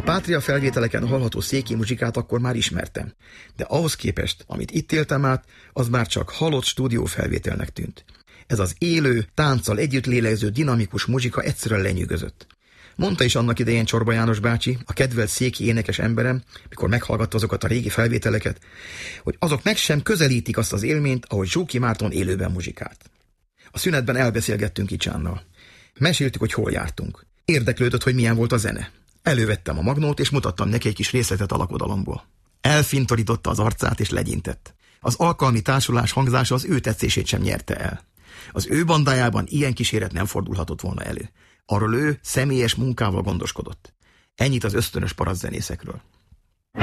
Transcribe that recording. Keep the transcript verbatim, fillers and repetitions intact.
Pátria felvételeken hallható széki muzsikát akkor már ismertem, de ahhoz képest, amit itt éltem át, az már csak halott stúdiófelvételnek tűnt. Ez az élő, tánccal együtt lélegző dinamikus muzsika egyszerűen lenyűgözött. Mondta is annak idején Csorba János bácsi, a kedvelt széki énekes emberem, mikor meghallgatta azokat a régi felvételeket, hogy azok meg sem közelítik azt az élményt, ahogy Zsóki Márton élőben muzsikált. A szünetben elbeszélgettünk Icsánnal. Meséltük, hogy hol jártunk. Érdeklődött, hogy milyen volt a zene. Elővettem a magnót, és mutattam neki egy kis részletet a lakodalomból. Elfintorította az arcát, és legyintett. Az alkalmi társulás hangzása az ő tetszését sem nyerte el. Az ő bandájában ilyen kíséret nem fordulhatott volna elő. Arról ő személyes munkával gondoskodott. Ennyit az ösztönös parasztzenészekről.